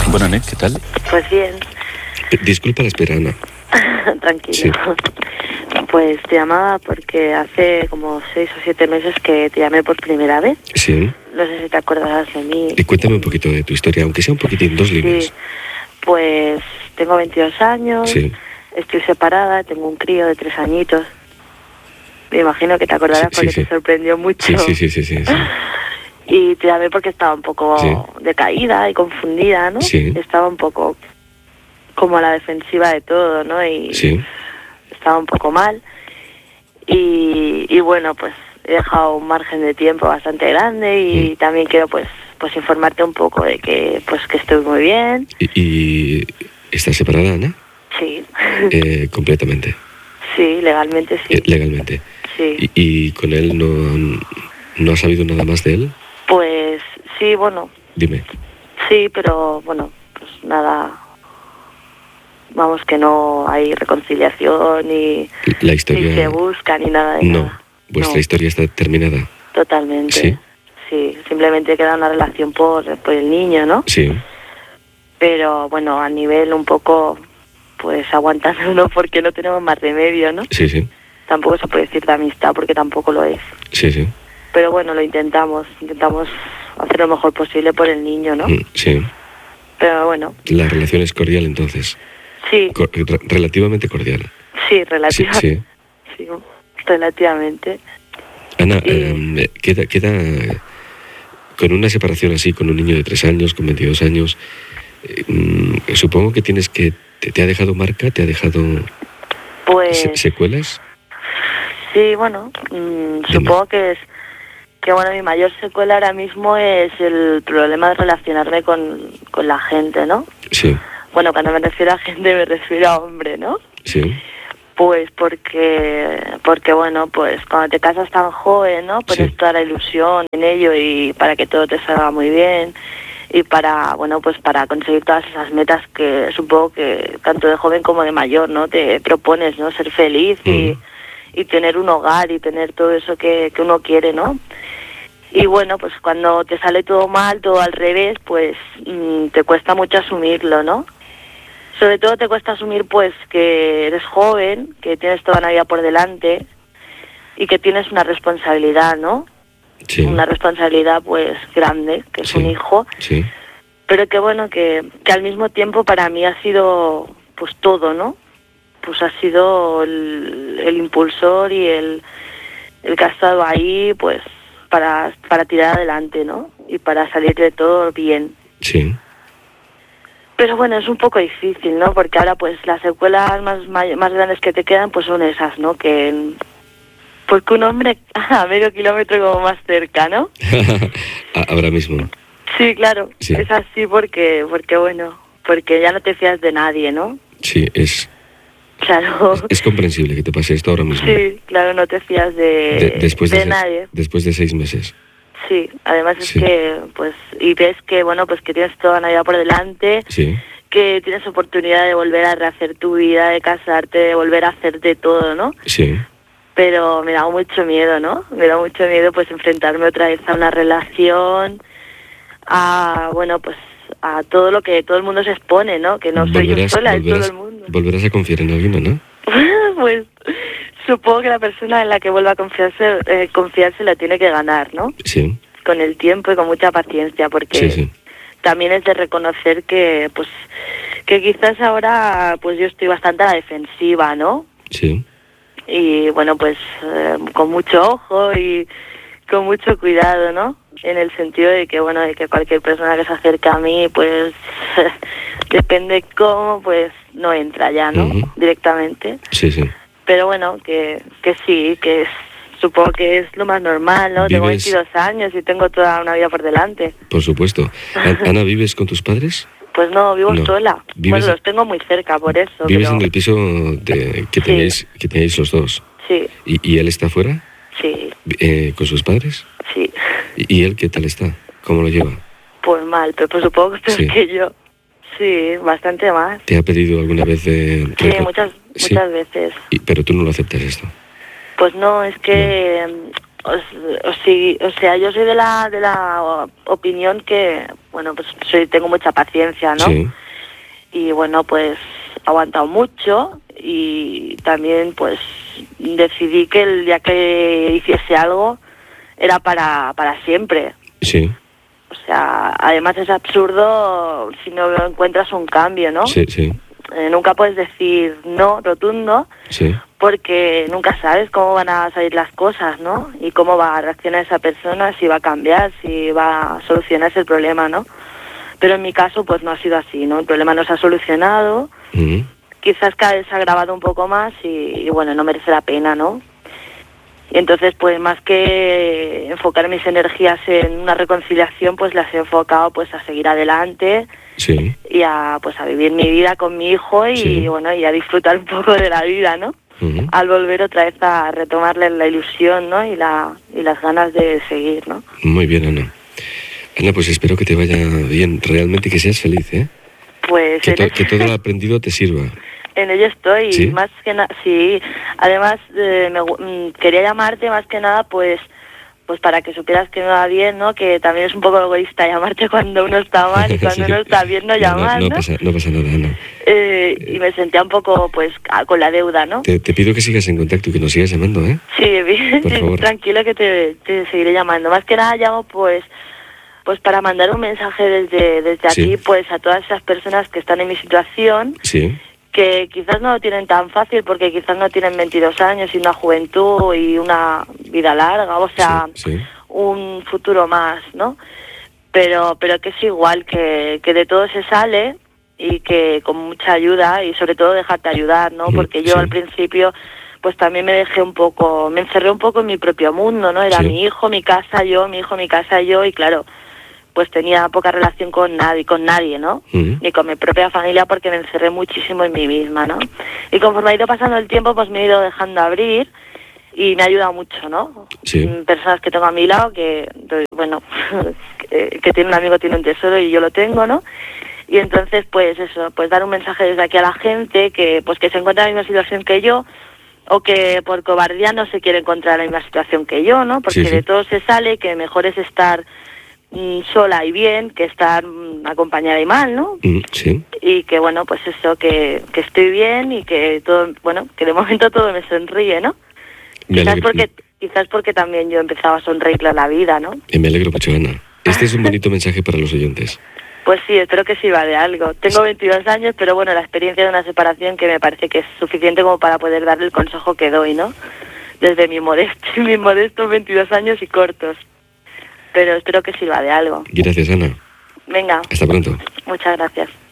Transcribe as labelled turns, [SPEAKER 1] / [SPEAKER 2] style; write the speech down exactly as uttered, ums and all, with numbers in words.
[SPEAKER 1] Bueno, Anet, ¿qué tal?
[SPEAKER 2] Pues bien.
[SPEAKER 3] Disculpa la espera, Ana.
[SPEAKER 2] Tranquilo.
[SPEAKER 3] Sí.
[SPEAKER 2] Pues te llamaba porque hace como seis o siete meses que te llamé por primera vez.
[SPEAKER 3] Sí.
[SPEAKER 2] No sé si te acordarás de mí.
[SPEAKER 3] Y cuéntame un poquito de tu historia, aunque sea un poquitín, dos líneas.
[SPEAKER 2] Sí. Pues tengo veintidós años.
[SPEAKER 3] Sí.
[SPEAKER 2] Estoy separada, tengo un crío de tres añitos. Me imagino que te acordarás
[SPEAKER 3] Sí, sí,
[SPEAKER 2] porque
[SPEAKER 3] sí.
[SPEAKER 2] te sorprendió mucho.
[SPEAKER 3] Sí, sí, sí, sí, sí, sí.
[SPEAKER 2] Y te llamé porque estaba un poco
[SPEAKER 3] Sí.
[SPEAKER 2] decaída y confundida, ¿no?
[SPEAKER 3] Sí.
[SPEAKER 2] Estaba un poco como a la defensiva de todo, ¿no? Y
[SPEAKER 3] Sí.
[SPEAKER 2] estaba un poco mal. Y, y bueno, pues he dejado un margen de tiempo bastante grande y
[SPEAKER 3] Mm.
[SPEAKER 2] también quiero pues pues informarte un poco de que pues que estoy muy bien.
[SPEAKER 3] ¿Y, y estás separada, Ana?
[SPEAKER 2] Sí.
[SPEAKER 3] Eh, completamente,
[SPEAKER 2] Sí, legalmente sí.
[SPEAKER 3] eh, legalmente.
[SPEAKER 2] Sí.
[SPEAKER 3] ¿Y, y con él no, no has sabido nada más de él?
[SPEAKER 2] Pues sí, bueno,
[SPEAKER 3] Dime.
[SPEAKER 2] sí, pero bueno, pues nada. Vamos, que no hay reconciliación ni,
[SPEAKER 3] La
[SPEAKER 2] ni
[SPEAKER 3] historia...
[SPEAKER 2] se busca ni nada de
[SPEAKER 3] No,
[SPEAKER 2] nada.
[SPEAKER 3] vuestra
[SPEAKER 2] No.
[SPEAKER 3] historia está terminada.
[SPEAKER 2] Totalmente.
[SPEAKER 3] ¿Sí?
[SPEAKER 2] Sí, simplemente queda una relación por, por el niño, ¿no?
[SPEAKER 3] Sí.
[SPEAKER 2] Pero bueno, a nivel un poco, pues aguantándonos porque no tenemos más remedio, ¿no?
[SPEAKER 3] Sí, sí.
[SPEAKER 2] Tampoco se puede decir de amistad porque tampoco lo es.
[SPEAKER 3] Sí, sí.
[SPEAKER 2] Pero bueno, lo intentamos, intentamos hacer lo mejor posible por el niño, ¿no?
[SPEAKER 3] Mm, sí.
[SPEAKER 2] Pero bueno,
[SPEAKER 3] La relación es cordial, entonces.
[SPEAKER 2] sí,
[SPEAKER 3] Co- re- relativamente cordial.
[SPEAKER 2] sí,
[SPEAKER 3] Sí,
[SPEAKER 2] relativamente.
[SPEAKER 3] sí.
[SPEAKER 2] Sí, relativamente.
[SPEAKER 3] Ana,
[SPEAKER 2] Y-
[SPEAKER 3] eh, queda, queda con una separación así, con un niño de tres años, con veintidós años, eh, mm, supongo que tienes que... Te, te ha dejado marca? ¿Te ha dejado
[SPEAKER 2] Pues
[SPEAKER 3] se- secuelas?
[SPEAKER 2] sí, bueno, mm, supongo que es que bueno, mi mayor secuela ahora mismo es el problema de relacionarme con, con la gente, ¿no?
[SPEAKER 3] Sí,
[SPEAKER 2] Bueno, cuando me refiero a gente me refiero a hombre, ¿no?
[SPEAKER 3] sí,
[SPEAKER 2] Pues porque, porque bueno, pues cuando te casas tan joven, ¿no? Pones
[SPEAKER 3] Sí.
[SPEAKER 2] toda la ilusión en ello y para que todo te salga muy bien y para, bueno, pues para conseguir todas esas metas que supongo que tanto de joven como de mayor, ¿no? Te propones, ¿no? Ser feliz y,
[SPEAKER 3] Ujú.
[SPEAKER 2] y tener un hogar y tener todo eso que, que uno quiere, ¿no? Y bueno, pues cuando te sale todo mal, todo al revés, pues mmm, te cuesta mucho asumirlo, ¿no? Sobre todo te cuesta asumir pues que eres joven, que tienes toda la vida por delante y que tienes una responsabilidad, ¿no?
[SPEAKER 3] sí,
[SPEAKER 2] Una responsabilidad pues grande, que es
[SPEAKER 3] Sí.
[SPEAKER 2] un hijo,
[SPEAKER 3] sí,
[SPEAKER 2] pero que bueno, que, que al mismo tiempo para mí ha sido pues todo, ¿no? Pues ha sido el, el impulsor y el, el que ha estado ahí pues para, para tirar adelante, ¿no? Y para salir de todo bien.
[SPEAKER 3] sí.
[SPEAKER 2] Pero bueno, es un poco difícil, ¿no? Porque ahora pues las secuelas más, may- más grandes que te quedan pues son esas, ¿no? Que pues que un hombre a medio kilómetro como más cerca, ¿no?
[SPEAKER 3] A- Ahora mismo.
[SPEAKER 2] Sí, claro,
[SPEAKER 3] Sí.
[SPEAKER 2] es así porque, porque bueno, porque ya no te fías de nadie, ¿no?
[SPEAKER 3] Sí, es,
[SPEAKER 2] Claro,
[SPEAKER 3] es comprensible que te pase esto ahora mismo.
[SPEAKER 2] sí, claro, no te fías de,
[SPEAKER 3] De- después de,
[SPEAKER 2] de
[SPEAKER 3] se-
[SPEAKER 2] nadie.
[SPEAKER 3] Después de seis meses.
[SPEAKER 2] Sí, además es
[SPEAKER 3] Sí.
[SPEAKER 2] que, pues, y ves que, bueno, pues que tienes toda la vida por delante,
[SPEAKER 3] Sí,
[SPEAKER 2] que tienes oportunidad de volver a rehacer tu vida, de casarte, de volver a hacer de todo, ¿no?
[SPEAKER 3] sí,
[SPEAKER 2] Pero me da mucho miedo, ¿no? Me da mucho miedo, pues, enfrentarme otra vez a una relación, a, bueno, pues, a todo lo que todo el mundo se expone, ¿no? Que no soy yo
[SPEAKER 3] Volverás-
[SPEAKER 2] sola, es todo
[SPEAKER 3] volverás-
[SPEAKER 2] el mundo.
[SPEAKER 3] volverás a confiar en alguien, ¿no?
[SPEAKER 2] Pues, supongo que la persona en la que vuelva a confiarse, eh, confiarse la tiene que ganar, ¿no?
[SPEAKER 3] Sí,
[SPEAKER 2] Con el tiempo y con mucha paciencia, porque
[SPEAKER 3] sí, sí.
[SPEAKER 2] también es de reconocer que, pues, que quizás ahora, pues, yo estoy bastante a la defensiva, ¿no?
[SPEAKER 3] Sí,
[SPEAKER 2] Y bueno, pues eh, con mucho ojo y con mucho cuidado, ¿no? En el sentido de que, bueno, de que cualquier persona que se acerque a mí, pues depende cómo, pues no entra ya, ¿no?
[SPEAKER 3] Ujú.
[SPEAKER 2] Directamente.
[SPEAKER 3] sí, sí.
[SPEAKER 2] Pero bueno, que, que sí, que es, supongo que es lo más normal, ¿no? Tengo
[SPEAKER 3] Vives-
[SPEAKER 2] veintidós años y tengo toda una vida por delante.
[SPEAKER 3] Por supuesto. An- Ana, ¿vives con tus padres?
[SPEAKER 2] Pues no, vivo
[SPEAKER 3] No.
[SPEAKER 2] sola.
[SPEAKER 3] Vives-
[SPEAKER 2] Bueno, los tengo muy cerca, por eso.
[SPEAKER 3] Vives
[SPEAKER 2] pero...
[SPEAKER 3] en el piso de- que,
[SPEAKER 2] Sí.
[SPEAKER 3] tenéis, que tenéis los dos.
[SPEAKER 2] Sí,
[SPEAKER 3] ¿Y, y él está fuera?
[SPEAKER 2] sí,
[SPEAKER 3] Eh, ¿Con sus padres?
[SPEAKER 2] sí.
[SPEAKER 3] ¿Y, y él qué tal está? ¿Cómo lo lleva?
[SPEAKER 2] Pues mal, pero pues supongo que
[SPEAKER 3] Sí.
[SPEAKER 2] peor que yo. Sí, bastante más.
[SPEAKER 3] ¿Te ha pedido alguna vez de...
[SPEAKER 2] Sí,
[SPEAKER 3] reco-
[SPEAKER 2] muchas
[SPEAKER 3] Sí.
[SPEAKER 2] muchas veces.
[SPEAKER 3] Y- pero tú no lo aceptas esto.
[SPEAKER 2] Pues no, es que... O, o, sí, o sea, yo soy de la, de la opinión que, bueno, bueno, pues soy, tengo mucha paciencia, ¿no?
[SPEAKER 3] Sí.
[SPEAKER 2] Y bueno, pues he aguantado mucho y también pues decidí que el día que hiciese algo era para, para siempre.
[SPEAKER 3] Sí.
[SPEAKER 2] O sea, además es absurdo si no encuentras un cambio, ¿no?
[SPEAKER 3] Sí, sí.
[SPEAKER 2] Eh, nunca puedes decir no rotundo,
[SPEAKER 3] Sí.
[SPEAKER 2] porque nunca sabes cómo van a salir las cosas, ¿no? Y cómo va a reaccionar esa persona, si va a cambiar, si va a solucionarse el problema, ¿no? Pero en mi caso, pues no ha sido así, ¿no? El problema no se ha solucionado,
[SPEAKER 3] Uh-huh.
[SPEAKER 2] quizás cada vez se ha agravado un poco más y, y bueno, no merece la pena, ¿no? Y entonces, pues más que enfocar mis energías en una reconciliación, pues las he enfocado pues a seguir adelante,
[SPEAKER 3] Sí.
[SPEAKER 2] y a pues a vivir mi vida con mi hijo y
[SPEAKER 3] Sí.
[SPEAKER 2] bueno, y a disfrutar un poco de la vida, ¿no?
[SPEAKER 3] Uh-huh.
[SPEAKER 2] Al volver otra vez a retomarle la ilusión, ¿no? Y la y las ganas de seguir, ¿no?
[SPEAKER 3] Muy bien, Ana. Ana, pues espero que te vaya bien, realmente que seas feliz, ¿eh?
[SPEAKER 2] Pues
[SPEAKER 3] Que,
[SPEAKER 2] en,
[SPEAKER 3] to-
[SPEAKER 2] el-
[SPEAKER 3] que todo lo aprendido te sirva.
[SPEAKER 2] en ello estoy,
[SPEAKER 3] ¿Sí?
[SPEAKER 2] y más que nada, sí. Además, eh, me gu- mm, quería llamarte más que nada, pues pues para que supieras que me va bien, ¿no? Que también es un poco egoísta llamarte cuando uno está mal y cuando
[SPEAKER 3] Sí.
[SPEAKER 2] uno está bien no
[SPEAKER 3] No,
[SPEAKER 2] llamar,
[SPEAKER 3] no
[SPEAKER 2] ¿no?
[SPEAKER 3] pasa, no pasa nada, Ana.
[SPEAKER 2] Eh, y me sentía un poco, pues, a- con la deuda, ¿no?
[SPEAKER 3] Te, te pido que sigas en contacto y que nos sigas llamando, ¿eh?
[SPEAKER 2] Sí, bien,
[SPEAKER 3] Por favor.
[SPEAKER 2] tranquilo que te, te seguiré llamando. Más que nada llamo pues pues para mandar un mensaje desde desde
[SPEAKER 3] Sí.
[SPEAKER 2] aquí pues a todas esas personas que están en mi situación,
[SPEAKER 3] Sí.
[SPEAKER 2] que quizás no lo tienen tan fácil porque quizás no tienen veintidós años y una juventud y una vida larga, o sea,
[SPEAKER 3] Sí, sí.
[SPEAKER 2] un futuro más, ¿no? Pero pero que es igual, que, que de todo se sale y que con mucha ayuda y sobre todo dejarte ayudar, ¿no?
[SPEAKER 3] Mm,
[SPEAKER 2] Porque yo
[SPEAKER 3] sí.
[SPEAKER 2] al principio pues también me dejé un poco, me encerré un poco en mi propio mundo, ¿no? Era
[SPEAKER 3] Sí.
[SPEAKER 2] mi hijo, mi casa, yo, mi hijo, mi casa, yo, y claro, pues tenía poca relación con nadie, con nadie, ¿no?
[SPEAKER 3] Mm.
[SPEAKER 2] Ni con mi propia familia porque me encerré muchísimo en mí misma, ¿no? Y conforme ha ido pasando el tiempo, pues me he ido dejando abrir y me ha ayudado mucho, ¿no?
[SPEAKER 3] Sí.
[SPEAKER 2] Mm, Personas que tengo a mi lado, que, bueno, que, que tiene un amigo, tiene un tesoro y yo lo tengo, ¿no? Y entonces, pues eso, pues dar un mensaje desde aquí a la gente que, pues que se encuentra en la misma situación que yo, o que por cobardía no se quiere encontrar en la misma situación que yo, ¿no? Porque
[SPEAKER 3] Sí, sí.
[SPEAKER 2] de todo se sale, que mejor es estar mm, sola y bien que estar mm, acompañada y mal, ¿no?
[SPEAKER 3] Mm, sí.
[SPEAKER 2] Y que bueno, pues eso, que, que estoy bien y que todo, bueno, que de momento todo me sonríe, ¿no?
[SPEAKER 3] Me
[SPEAKER 2] Quizás
[SPEAKER 3] alegro,
[SPEAKER 2] porque, quizás porque también yo empezaba a sonreírle a la vida, ¿no?
[SPEAKER 3] me alegro mucho, Ana. Este es un bonito mensaje para los oyentes.
[SPEAKER 2] Pues sí, espero que sirva de algo. Tengo veintidós años, pero bueno, la experiencia de una separación que me parece que es suficiente como para poder darle el consejo que doy, ¿no? Desde mi modesto, mis modestos veintidós años y cortos. Pero espero que sirva de algo.
[SPEAKER 3] Gracias, Ana.
[SPEAKER 2] Venga,
[SPEAKER 3] Hasta pronto.
[SPEAKER 2] muchas gracias.